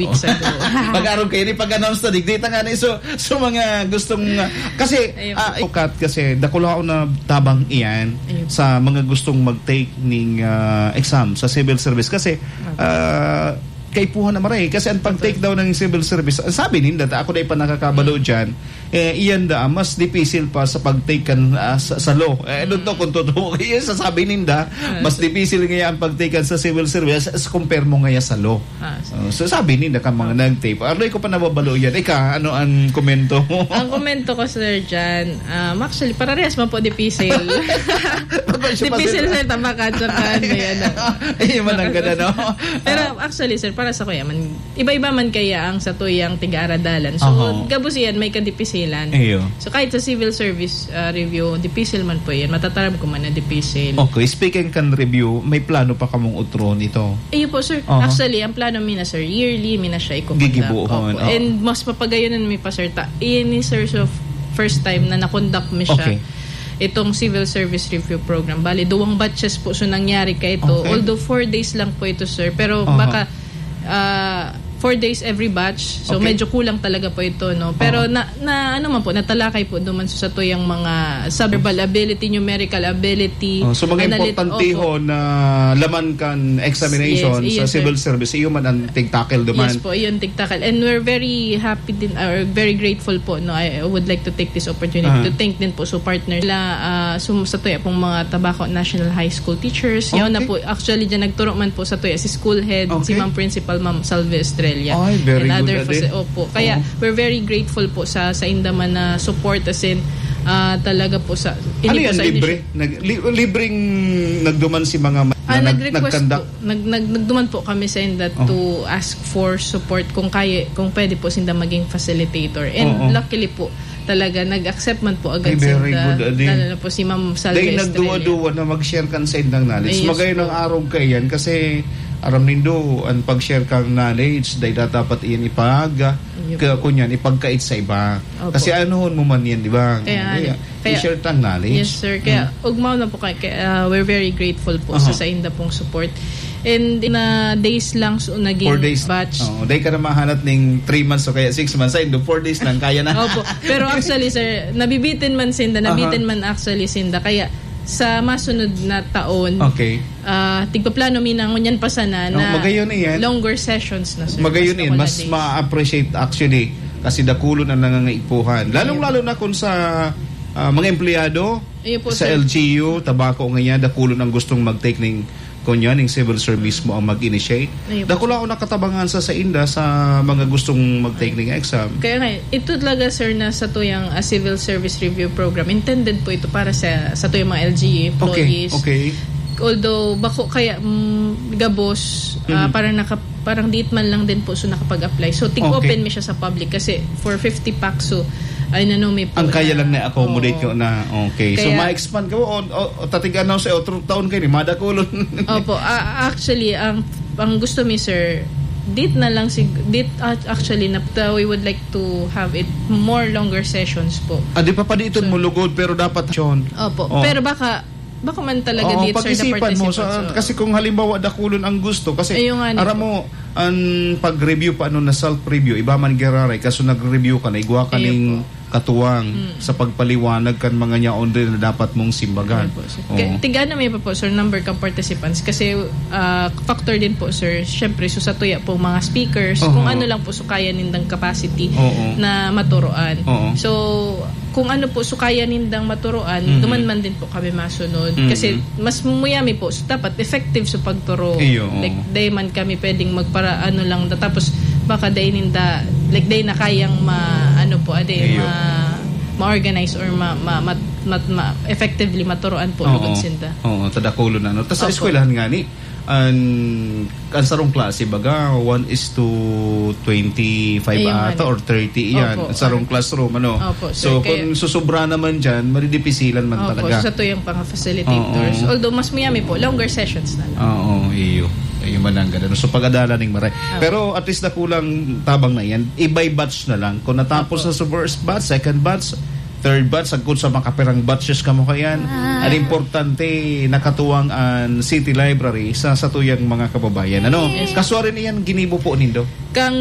weeks ago. Pag-aron kayo ni pag-announce na digdita nga ni so mga gustong kasi kasi dakula ako na tabang iyan sa mga gustong mag-take ning exam sa civil service kasi kay puha na maray kasi ang pag-take daw ng civil service sabi ninda ako na pa nakakabalo dyan iyan da mas difficile pa sa pag-take kan sa law doon to kung totoo iyan sasabi ninda mas difficile nga ang pag-take sa civil service as compare mo nga sa law so sabi ninda ka mga nag-take aroy ko pa nababalo yan ano ang komento mo? Ang komento ko sir dyan actually parehas man po difficile difficile sir tabakan yan iyan man ang ganda no pero actually sir para sa kuya man iba-iba man kaya ang sa tuyang tiga-aradalan so gabos yan may kadipisilan so kahit sa civil service review dipisil man po yan matatarab ko man na dipisil. Okay, speaking kan review may plano pa kamong utron ito? Po sir actually ang plano mina sir yearly mina siya ikukondak and mas papagayonan mi pa sir iyan ni sir so first time na nakondak mi siya itong civil service review program bali 2 batches po so nangyari ka ito although 4 days lang po ito sir pero baka 4 days every batch. So medyo kulang talaga po ito no. Pero na ano man po natalakay po duman sa tuyang mga verbal ability, numerical ability. So mga importante ho na laman kan examination sa civil service iyo man ang tig-tackle duman. Yes po, iyon tig-tackle. And we're very happy din or very grateful po no. I would like to take this opportunity to thank din po so partners sa tuya pong mga Tabaco National High School teachers. Yun na po actually diyan nagturo man po sa tuya si school head si Ma'am Principal Ma'am Salve Estrella. Very and other good kaya we're very grateful po sa Indaman na support as in talaga po sa ano yan libre? Libreng nagduman si mga nag-request po nagduman po kami sa Inda to ask for support kung pwede po sinda maging facilitator and luckily po talaga nag-accept man po agad sa Inda po si Ma'am Salve Estrella nagduwa-duwa na mag-share kan sa Indang knowledge magayon ng araw kay yan kasi aram nindo ang pag-share kang knowledge dahil dapat iyan kunyan ipagkait sa iba kasi anohon mo man yan di ba kaya i-share tang knowledge yes sir kaya ugmaw na po kaya we're very grateful po sa Inda pong support and in days lang so naging 4 days batch day ka na mahanap ng 3 months o kaya 6 months sa Indo 4 days lang kaya na pero actually sir nabibitin man sinda man actually sinda kaya sa masunod na taon tigpaplano minang yan pa sana na longer sessions na sir magayon yan mas ma-appreciate actually kasi dakulo na nangangaipuhan lalong-lalo na kung sa mga empleyado sa LGU Tabaco ngayon dakulo nang gustong mag-take ng kunyan ng civil service mo ang mag-initiate dakula ako nakatabangan sa Inda sa mga gustong mag-take ng exam kaya nga ito talaga sir na sa tuyang civil service review program intended po ito para sa tuyang mga LGU employees although bako kaya gabos parang date man lang din po so nakapag-apply so tig-open mi siya sa public kasi for 50 packs so ay nanumi po ang kaya lang na-accommodate ko na kaya, so ma-expand ka o tatigan na sa otro taon kayo ni madakulon actually ang gusto mi sir date na lang actually na we would like to have it more longer sessions po di pa dito mo lugod pero dapat yun pero baka man talaga dito sir na participants kasi kung halimbawa dakulon ang gusto kasi aram mo ang pag-review pa na self-review iba man geraray kaso nag-review ka na igwa ka ning katuwang sa pagpaliwanag kan mga nyaon din na dapat mong simbagan tigana may pa po sir number kang participants kasi factor din po sir syempre so sa tuya po mga speakers kung ano lang po so kaya nindang capacity na maturoan so kung ano po so kaya nindang maturoan duman man din po kami masunod kasi mas muyami po so dapat effective sa pagturo like day man kami pwedeng magpara ano lang tapos baka day ninda like day na kayang ma-organize or effectively maturuan po lugod sinda. Tadakulo na tas sa eskwelahan nga ni ang sarong klase baga 1:25 ata or 30 iyan sarong classroom so kung susubra naman dyan maridipisilan man talaga sa to yung pang facilitators although mas muyami po longer sessions na lang yung manangga so pag-adala ning maray pero at least na kulang tabang na yan ibay batch na lang kung natapos sa first batch second batch third batch sagkod sa makapirang batches kamo kayan ang importante nakatuwang ang City Library sa tuyang mga kababayan kasuwa rin iyan ginibo po nindo kang